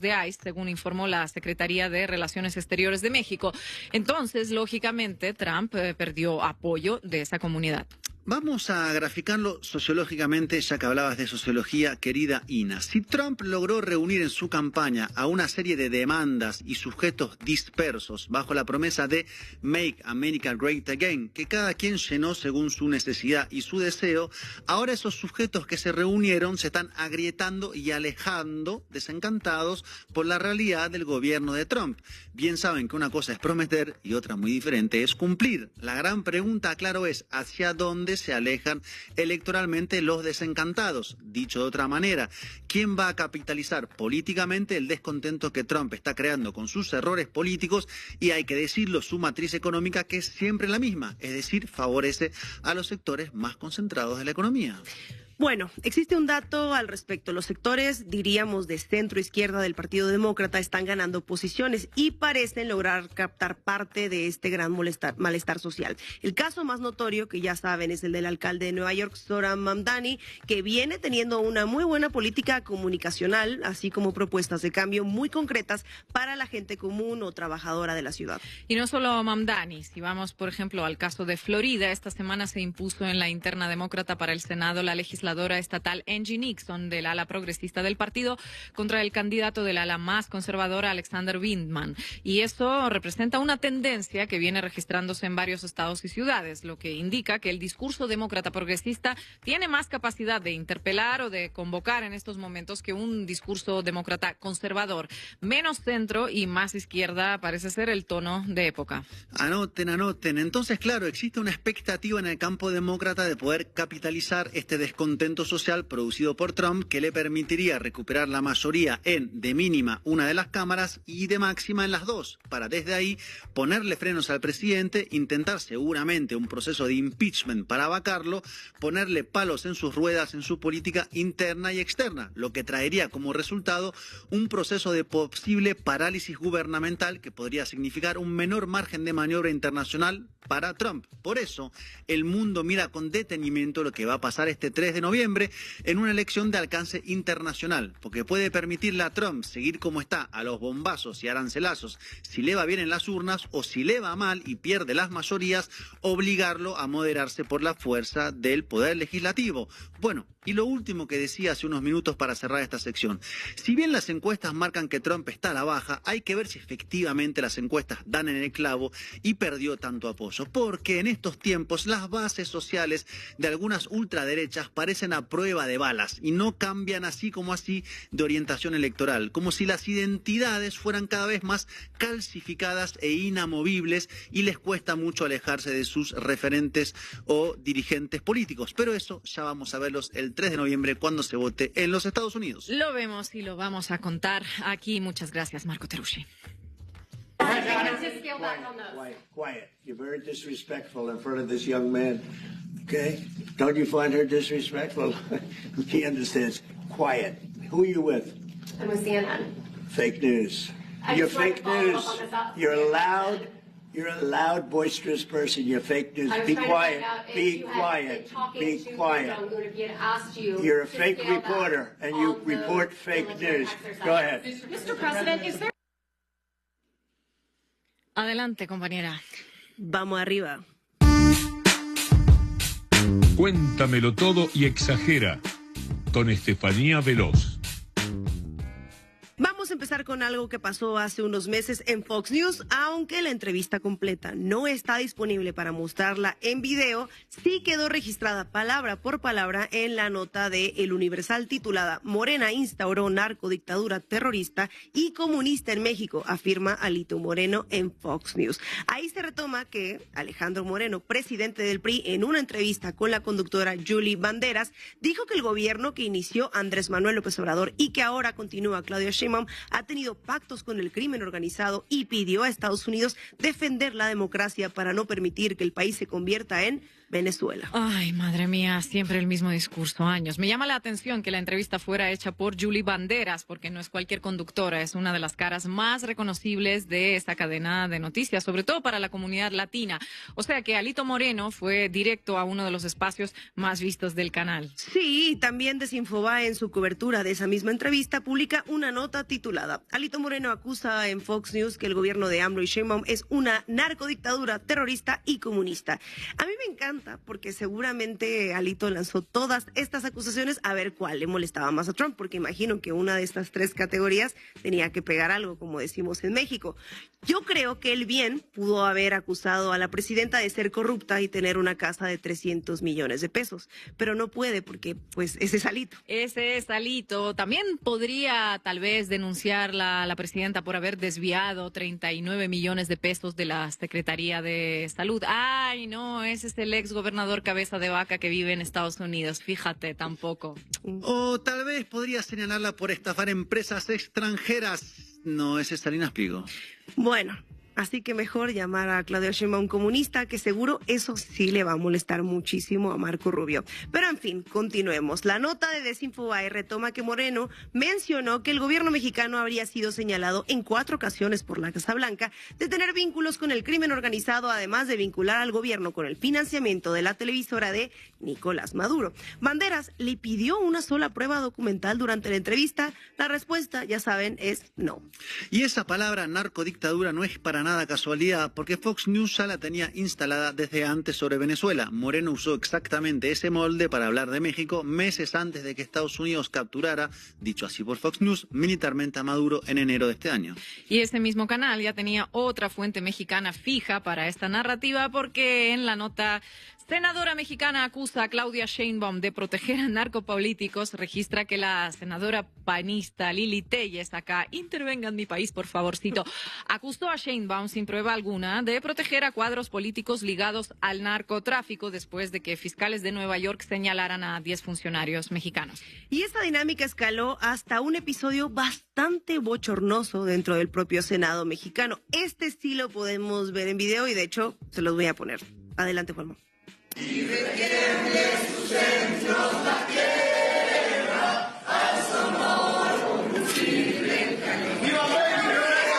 de ICE, según informó la Secretaría de Relaciones Exteriores de México. Entonces, lógicamente, Trump perdió apoyo de esa comunidad. Vamos a graficarlo sociológicamente, ya que hablabas de sociología, querida Ina. Si Trump logró reunir en su campaña a una serie de demandas y sujetos dispersos bajo la promesa de Make America Great Again, que cada quien llenó según su necesidad y su deseo, ahora esos sujetos que se reunieron se están agrietando y alejando, desencantados por la realidad del gobierno de Trump. Bien saben que una cosa es prometer y otra muy diferente es cumplir. La gran pregunta, claro, es ¿hacia dónde se alejan electoralmente los desencantados? Dicho de otra manera, ¿quién va a capitalizar políticamente el descontento que Trump está creando con sus errores políticos? Y hay que decirlo, su matriz económica, que es siempre la misma, es decir, favorece a los sectores más concentrados de la economía. Bueno, existe un dato al respecto. Los sectores, diríamos, de centro-izquierda del Partido Demócrata están ganando posiciones y parecen lograr captar parte de este gran malestar social. El caso más notorio, que ya saben, es el del alcalde de Nueva York, Zohran Mamdani, que viene teniendo una muy buena política comunicacional, así como propuestas de cambio muy concretas para la gente común o trabajadora de la ciudad. Y no solo Mamdani, si vamos, por ejemplo, al caso de Florida, esta semana se impuso en la interna demócrata para el Senado la legisladora estatal Angie Nixon del ala progresista del partido contra el candidato del ala más conservadora Alexander Vindman. Y esto representa una tendencia que viene registrándose en varios estados y ciudades, lo que indica que el discurso demócrata progresista tiene más capacidad de interpelar o de convocar en estos momentos que un discurso demócrata conservador. Menos centro y más izquierda parece ser el tono de época. Anoten, anoten. Entonces, claro, existe una expectativa en el campo demócrata de poder capitalizar este descontento social producido por Trump, que le permitiría recuperar la mayoría en, de mínima, una de las cámaras y de máxima en las dos, para desde ahí ponerle frenos al presidente, intentar seguramente un proceso de impeachment para vacarlo, ponerle palos en sus ruedas en su política interna y externa, lo que traería como resultado un proceso de posible parálisis gubernamental que podría significar un menor margen de maniobra internacional para Trump. Por eso, el mundo mira con detenimiento lo que va a pasar este 3 de noviembre en una elección de alcance internacional, porque puede permitirle a Trump seguir como está, a los bombazos y arancelazos, si le va bien en las urnas, o si le va mal y pierde las mayorías, obligarlo a moderarse por la fuerza del poder legislativo. Bueno, y lo último que decía hace unos minutos para cerrar esta sección. Si bien las encuestas marcan que Trump está a la baja, hay que ver si efectivamente las encuestas dan en el clavo y perdió tanto apoyo. Porque en estos tiempos las bases sociales de algunas ultraderechas parecen a prueba de balas y no cambian así como así de orientación electoral. Como si las identidades fueran cada vez más calcificadas e inamovibles y les cuesta mucho alejarse de sus referentes o dirigentes políticos. Pero eso ya vamos a verlos el 3 de noviembre cuando se vote en los Estados Unidos. Lo vemos y lo vamos a contar aquí. Muchas gracias, Marco Teruggi. Quiet. You're very disrespectful in front of this young man. Okay? Don't you find her disrespectful? He understands. Quiet. Who are you with? I'm with CNN. Fake news. You're fake news. You're loud. You're a loud, boisterous person. You're fake news. Be quiet. Be quiet. Be quiet. You're a fake reporter, and you report fake news. Go ahead. Mr. President, is there... Adelante, compañera. Vamos arriba. Cuéntamelo todo y exagera, con Estefanía Veloz. Vamos a empezar con algo que pasó hace unos meses en Fox News, aunque la entrevista completa no está disponible para mostrarla en video, sí quedó registrada palabra por palabra en la nota de El Universal titulada Morena instauró narcodictadura terrorista y comunista en México, afirma Alito Moreno en Fox News. Ahí se retoma que Alejandro Moreno, presidente del PRI, en una entrevista con la conductora Julie Banderas, dijo que el gobierno que inició Andrés Manuel López Obrador y que ahora continúa Claudia Sheinbaum ha tenido pactos con el crimen organizado y pidió a Estados Unidos defender la democracia para no permitir que el país se convierta en Venezuela. Ay, madre mía, siempre el mismo discurso, años. Me llama la atención que la entrevista fuera hecha por Julie Banderas, porque no es cualquier conductora, es una de las caras más reconocibles de esta cadena de noticias, sobre todo para la comunidad latina. O sea que Alito Moreno fue directo a uno de los espacios más vistos del canal. Sí, también Desinfobae en su cobertura de esa misma entrevista publica una nota titulada Alito Moreno acusa en Fox News que el gobierno de AMLO y Sheinbaum es una narcodictadura terrorista y comunista. A mí me encanta porque seguramente Alito lanzó todas estas acusaciones a ver cuál le molestaba más a Trump, porque imagino que una de estas tres categorías tenía que pegar algo, como decimos en México. Yo creo que él bien pudo haber acusado a la presidenta de ser corrupta y tener una casa de 300 millones de pesos, pero no puede porque pues ese es Alito. Ese es Alito. También podría tal vez denunciar la presidenta por haber desviado 39 millones de pesos de la Secretaría de Salud. Ay, no, ese es el ex gobernador cabeza de vaca que vive en Estados Unidos. Fíjate, tampoco. O tal vez podría señalarla por estafar empresas extranjeras. No, ese es Salinas Pliego. Bueno, así que mejor llamar a Claudia Sheinbaum comunista, que seguro eso sí le va a molestar muchísimo a Marco Rubio. Pero en fin, continuemos. La nota de Desinfobae retoma que Moreno mencionó que el gobierno mexicano habría sido señalado en 4 ocasiones por la Casa Blanca de tener vínculos con el crimen organizado, además de vincular al gobierno con el financiamiento de la televisora de Nicolás Maduro. Banderas le pidió una sola prueba documental durante la entrevista. La respuesta, ya saben, es no. Y esa palabra narcodictadura no es para nada casualidad, porque Fox News ya la tenía instalada desde antes sobre Venezuela. Moreno usó exactamente ese molde para hablar de México meses antes de que Estados Unidos capturara, dicho así por Fox News, militarmente a Maduro en enero de este año. Y ese mismo canal ya tenía otra fuente mexicana fija para esta narrativa, porque en la nota senadora mexicana acusa a Claudia Sheinbaum de proteger a narcopolíticos, registra que la senadora panista Lili Telles, acá intervenga en mi país por favorcito, acusó a Sheinbaum sin prueba alguna de proteger a cuadros políticos ligados al narcotráfico después de que fiscales de Nueva York señalaran a 10 funcionarios mexicanos. Y esta dinámica escaló hasta un episodio bastante bochornoso dentro del propio Senado mexicano. Este sí lo podemos ver en video y de hecho se los voy a poner. Adelante, Juanma. Y retiemble sus centros la tierra al sonoro combustible cañón. ¡Viva México!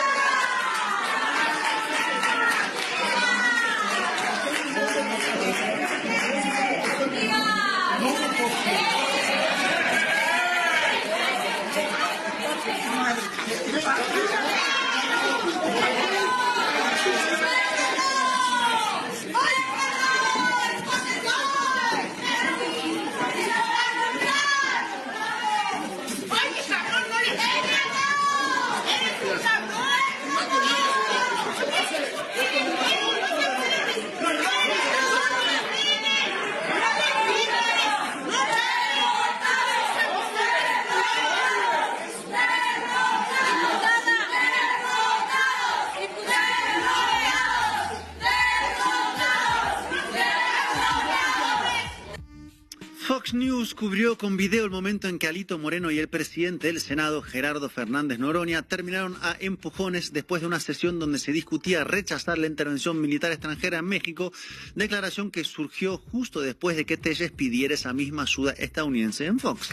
Fox News cubrió con video el momento en que Alito Moreno y el presidente del Senado, Gerardo Fernández Noroña, terminaron a empujones después de una sesión donde se discutía rechazar la intervención militar extranjera en México, declaración que surgió justo después de que Telles pidiera esa misma ayuda estadounidense en Fox.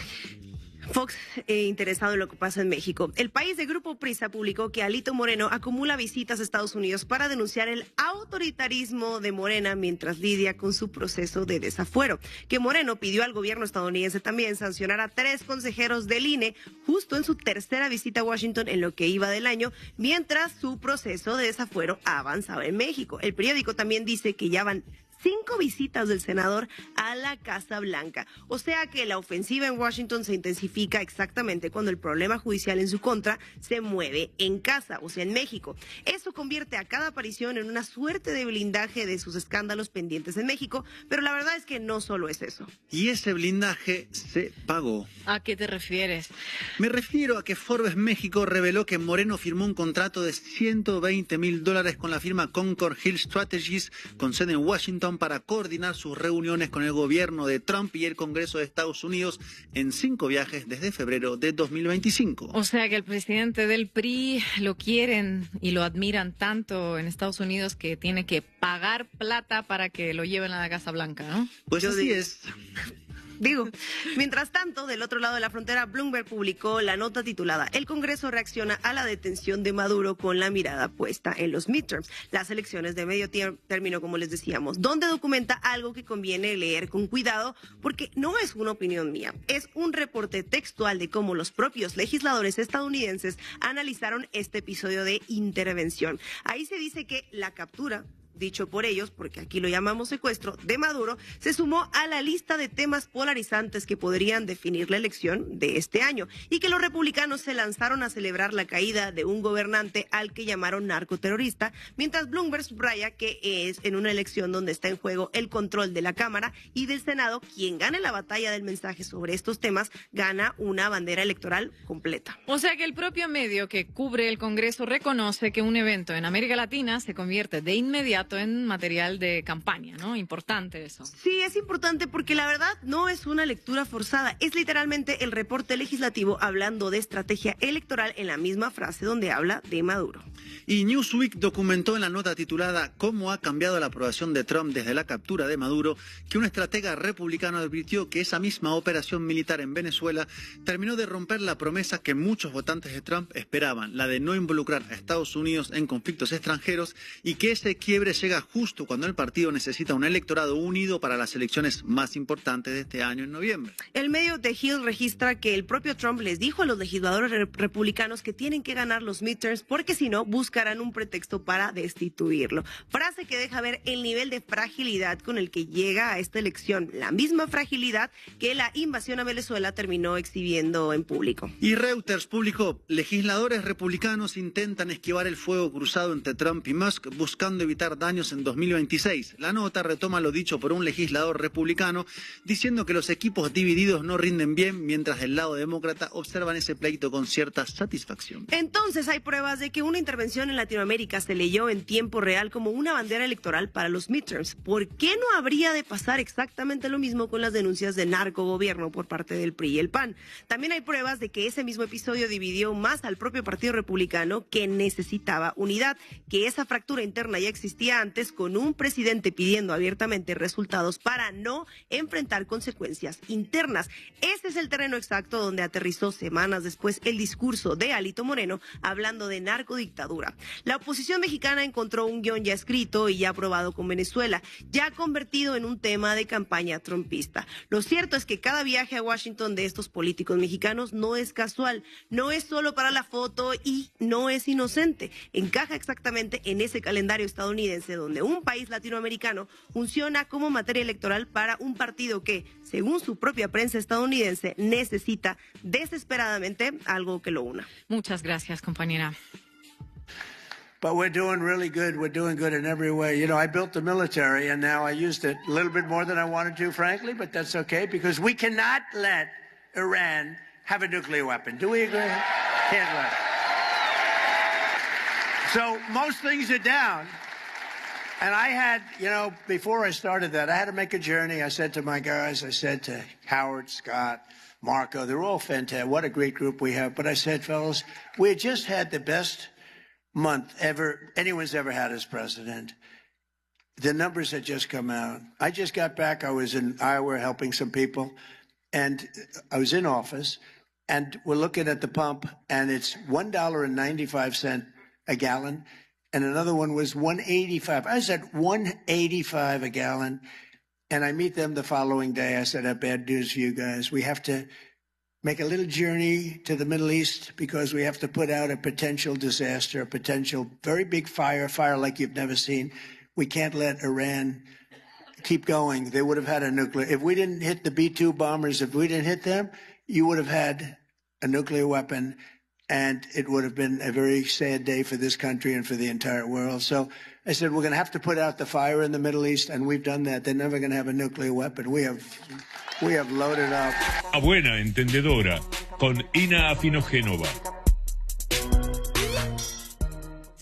Fox, interesado en lo que pasa en México. El país de Grupo Prisa publicó que Alito Moreno acumula visitas a Estados Unidos para denunciar el autoritarismo de Morena mientras lidia con su proceso de desafuero. Que Moreno pidió al gobierno estadounidense también sancionar a 3 consejeros del INE justo en su tercera visita a Washington en lo que iba del año, mientras su proceso de desafuero avanzaba en México. El periódico también dice que ya van 5 visitas del senador a la Casa Blanca. O sea que la ofensiva en Washington se intensifica exactamente cuando el problema judicial en su contra se mueve en casa, o sea, en México. Eso convierte a cada aparición en una suerte de blindaje de sus escándalos pendientes en México, pero la verdad es que no solo es eso. Y ese blindaje se pagó. ¿A qué te refieres? Me refiero a que Forbes México reveló que Moreno firmó un contrato de $120,000 con la firma Concord Hill Strategies, con sede en Washington, Trump para coordinar sus reuniones con el gobierno de Trump y el Congreso de Estados Unidos en 5 viajes desde febrero de 2025. O sea que el presidente del PRI lo quieren y lo admiran tanto en Estados Unidos que tiene que pagar plata para que lo lleven a la Casa Blanca, ¿no? Pues así es. Digo, mientras tanto, del otro lado de la frontera, Bloomberg publicó la nota titulada "El Congreso reacciona a la detención de Maduro con la mirada puesta en los midterms", las elecciones de medio término, como les decíamos, donde documenta algo que conviene leer con cuidado porque no es una opinión mía, es un reporte textual de cómo los propios legisladores estadounidenses analizaron este episodio de intervención. Ahí se dice que la captura, dicho por ellos, porque aquí lo llamamos secuestro, de Maduro, se sumó a la lista de temas polarizantes que podrían definir la elección de este año y que los republicanos se lanzaron a celebrar la caída de un gobernante al que llamaron narcoterrorista, mientras Bloomberg subraya que es en una elección donde está en juego el control de la Cámara y del Senado. Quien gane la batalla del mensaje sobre estos temas gana una bandera electoral completa. O sea que el propio medio que cubre el Congreso reconoce que un evento en América Latina se convierte de inmediato en material de campaña, ¿no? Importante eso. Sí, es importante porque la verdad no es una lectura forzada, es literalmente el reporte legislativo hablando de estrategia electoral en la misma frase donde habla de Maduro. Y Newsweek documentó en la nota titulada "Cómo ha cambiado la aprobación de Trump desde la captura de Maduro" que un estratega republicano advirtió que esa misma operación militar en Venezuela terminó de romper la promesa que muchos votantes de Trump esperaban, la de no involucrar a Estados Unidos en conflictos extranjeros, y que ese quiebre llega justo cuando el partido necesita un electorado unido para las elecciones más importantes de este año en noviembre. El medio The Hill registra que el propio Trump les dijo a los legisladores republicanos que tienen que ganar los midterms porque si no buscarán un pretexto para destituirlo. Frase que deja ver el nivel de fragilidad con el que llega a esta elección, la misma fragilidad que la invasión a Venezuela terminó exhibiendo en público. Y Reuters publicó: legisladores republicanos intentan esquivar el fuego cruzado entre Trump y Musk buscando evitar daños en 2026. La nota retoma lo dicho por un legislador republicano diciendo que los equipos divididos no rinden bien, mientras del lado demócrata observan ese pleito con cierta satisfacción. Entonces hay pruebas de que una intervención en Latinoamérica se leyó en tiempo real como una bandera electoral para los midterms. ¿Por qué no habría de pasar exactamente lo mismo con las denuncias de narcogobierno por parte del PRI y el PAN? También hay pruebas de que ese mismo episodio dividió más al propio Partido Republicano, que necesitaba unidad, que esa fractura interna ya existía antes, con un presidente pidiendo abiertamente resultados para no enfrentar consecuencias internas. Ese es el terreno exacto donde aterrizó semanas después el discurso de Alito Moreno hablando de narcodictadura. La oposición mexicana encontró un guión ya escrito y ya aprobado con Venezuela, ya convertido en un tema de campaña trumpista. Lo cierto es que cada viaje a Washington de estos políticos mexicanos no es casual, no es solo para la foto y no es inocente. Encaja exactamente en ese calendario estadounidense donde un país latinoamericano funciona como materia electoral para un partido que, según su propia prensa estadounidense, necesita desesperadamente algo que lo una. Muchas gracias, compañera. But we're doing really good. We're doing good in every way. You know, I built the military, and now I used it a little bit more than I wanted to, frankly, but that's okay, because we cannot let Iran have a nuclear weapon. Do we agree? Can't let it. So most things are down. And I had, you know, before I started that, I had to make a journey. I said to my guys, I said to Howard, Scott, Marco, they're all fantastic. What a great group we have. But I said, fellas, we had just had the best month anyone's ever had as president. The numbers had just come out. I just got back. I was in Iowa helping some people, and I was in office, and we're looking at the pump, and it's $1.95 a gallon, and another one was $1.85. I said $1.85 a gallon, and I meet them the following day. I said, I have bad news for you guys. We have to make a little journey to the Middle East because we have to put out a potential disaster, a potential very big fire like you've never seen. We can't let Iran keep going. They would have had a nuclear. If we didn't hit the B-2 bombers, if we didn't hit them, you would have had a nuclear weapon, and it would have been a very sad day for this country and for the entire world. So I said, we're going to have to put out the fire in the Middle East, and we've done that. They're never going to have a nuclear weapon. We have loaded up. A buena entendedora, con Ina Afinogénova.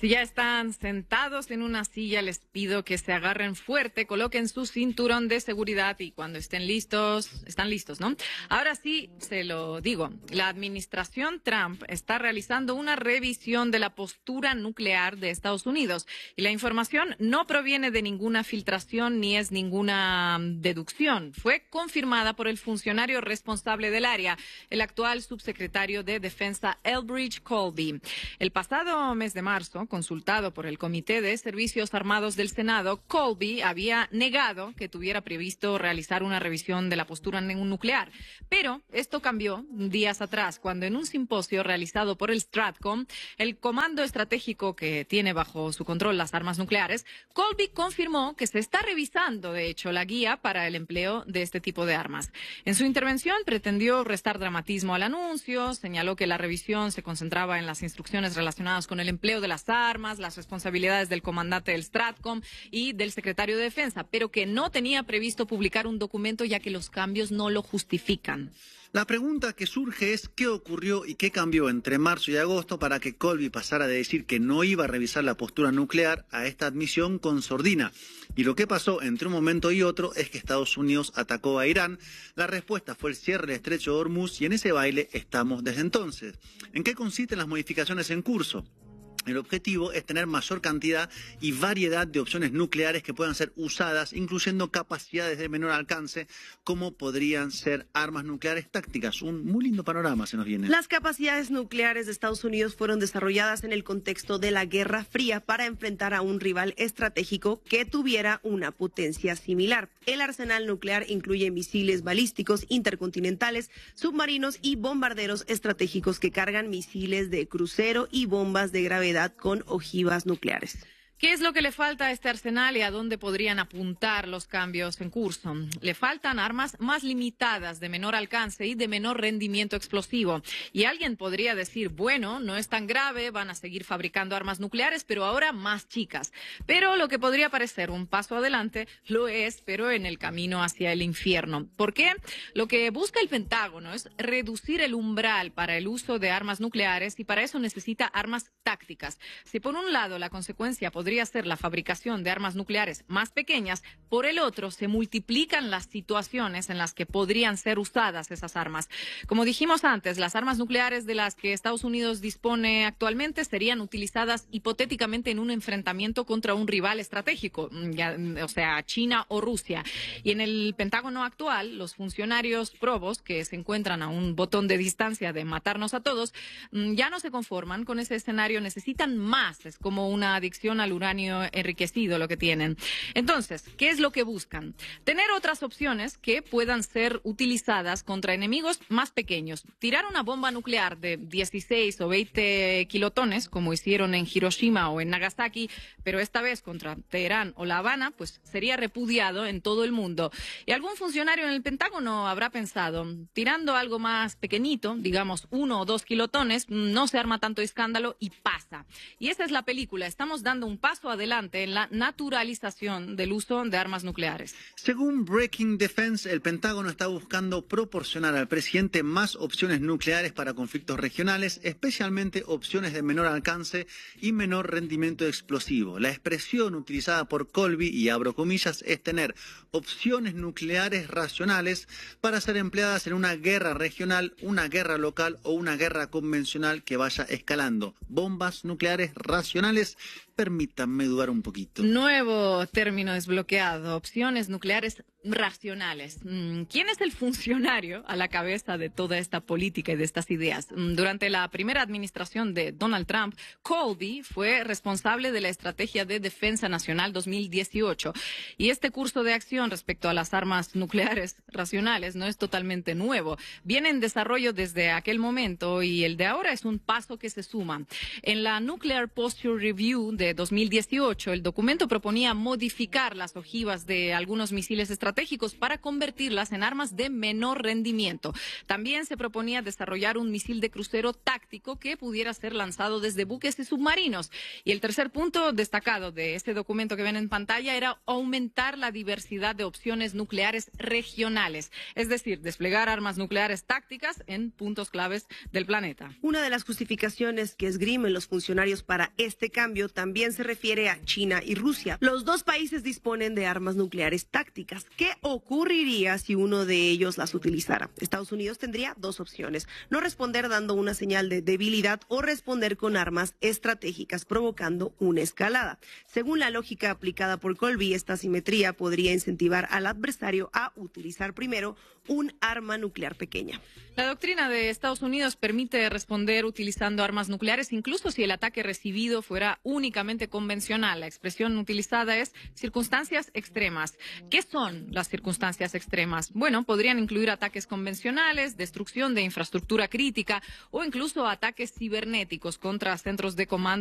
Si ya están sentados en una silla, les pido que se agarren fuerte, coloquen su cinturón de seguridad y cuando estén están listos, ¿no? Ahora sí, se lo digo, la administración Trump está realizando una revisión de la postura nuclear de Estados Unidos y la información no proviene de ninguna filtración ni es ninguna deducción. Fue confirmada por el funcionario responsable del área, el actual subsecretario de Defensa, Elbridge Colby. El pasado mes de marzo, consultado por el Comité de Servicios Armados del Senado, Colby había negado que tuviera previsto realizar una revisión de la postura nuclear. Pero esto cambió días atrás, cuando en un simposio realizado por el Stratcom, el comando estratégico que tiene bajo su control las armas nucleares, Colby confirmó que se está revisando, de hecho, la guía para el empleo de este tipo de armas. En su intervención pretendió restar dramatismo al anuncio, señaló que la revisión se concentraba en las instrucciones relacionadas con el empleo de las armas, las responsabilidades del comandante del Stratcom y del secretario de Defensa, pero que no tenía previsto publicar un documento ya que los cambios no lo justifican. La pregunta que surge es qué ocurrió y qué cambió entre marzo y agosto para que Colby pasara de decir que no iba a revisar la postura nuclear a esta admisión con sordina. Y lo que pasó entre un momento y otro es que Estados Unidos atacó a Irán. La respuesta fue el cierre del estrecho de Hormuz y en ese baile estamos desde entonces. ¿En qué consisten las modificaciones en curso? El objetivo es tener mayor cantidad y variedad de opciones nucleares que puedan ser usadas, incluyendo capacidades de menor alcance, como podrían ser armas nucleares tácticas. Un muy lindo panorama se nos viene. Las capacidades nucleares de Estados Unidos fueron desarrolladas en el contexto de la Guerra Fría para enfrentar a un rival estratégico que tuviera una potencia similar. El arsenal nuclear incluye misiles balísticos intercontinentales, submarinos y bombarderos estratégicos que cargan misiles de crucero y bombas de gravedad con ojivas nucleares. ¿Qué es lo que le falta a este arsenal y a dónde podrían apuntar los cambios en curso? Le faltan armas más limitadas, de menor alcance y de menor rendimiento explosivo. Y alguien podría decir, bueno, no es tan grave, van a seguir fabricando armas nucleares, pero ahora más chicas. Pero lo que podría parecer un paso adelante lo es, pero en el camino hacia el infierno. ¿Por qué? Lo que busca el Pentágono es reducir el umbral para el uso de armas nucleares y para eso necesita armas tácticas. Si por un lado la consecuencia podría ser la fabricación de armas nucleares más pequeñas, por el otro se multiplican las situaciones en las que podrían ser usadas esas armas. Como dijimos antes, las armas nucleares de las que Estados Unidos dispone actualmente serían utilizadas hipotéticamente en un enfrentamiento contra un rival estratégico, o sea, China o Rusia. Y en el Pentágono actual, los funcionarios probos, que se encuentran a un botón de distancia de matarnos a todos, ya no se conforman con ese escenario, necesitan más. Es como una adicción al uranio enriquecido lo que tienen. Entonces, ¿qué es lo que buscan? Tener otras opciones que puedan ser utilizadas contra enemigos más pequeños. Tirar una bomba nuclear de 16 o 20 kilotones, como hicieron en Hiroshima o en Nagasaki, pero esta vez contra Teherán o La Habana, pues sería repudiado en todo el mundo. Y algún funcionario en el Pentágono habrá pensado, tirando algo más pequeñito, digamos 1 o 2 kilotones, no se arma tanto escándalo y pasa. Y esa es la película. Estamos dando un paso adelante en la naturalización del uso de armas nucleares. Según Breaking Defense, el Pentágono está buscando proporcionar al presidente más opciones nucleares para conflictos regionales, especialmente opciones de menor alcance y menor rendimiento explosivo. La expresión utilizada por Colby, y abro comillas, es tener opciones nucleares racionales para ser empleadas en una guerra regional, una guerra local o una guerra convencional que vaya escalando. Bombas nucleares racionales. Permítanme dudar un poquito. Nuevo término desbloqueado, opciones nucleares racionales. ¿Quién es el funcionario a la cabeza de toda esta política y de estas ideas? Durante la primera administración de Donald Trump, Colby fue responsable de la Estrategia de Defensa Nacional 2018. Y este curso de acción respecto a las armas nucleares racionales no es totalmente nuevo. Viene en desarrollo desde aquel momento y el de ahora es un paso que se suma. En la Nuclear Posture Review de 2018, 2018. El documento proponía modificar las ojivas de algunos misiles estratégicos para convertirlas en armas de menor rendimiento. También se proponía desarrollar un misil de crucero táctico que pudiera ser lanzado desde buques y submarinos. Y el tercer punto destacado de este documento que ven en pantalla era aumentar la diversidad de opciones nucleares regionales, es decir, desplegar armas nucleares tácticas en puntos claves del planeta. Una de las justificaciones que esgrimen los funcionarios para este cambio también se refiere a China y Rusia. Los dos países disponen de armas nucleares tácticas. ¿Qué ocurriría si uno de ellos las utilizara? Estados Unidos tendría dos opciones: no responder dando una señal de debilidad o responder con armas estratégicas provocando una escalada. Según la lógica aplicada por Colby, esta asimetría podría incentivar al adversario a utilizar primero un arma nuclear pequeña. La doctrina de Estados Unidos permite responder utilizando armas nucleares, incluso si el ataque recibido fuera únicamente convencional. La expresión utilizada es circunstancias extremas. ¿Qué son las circunstancias extremas? Bueno, podrían incluir ataques convencionales, destrucción de infraestructura crítica o incluso ataques cibernéticos contra centros de comando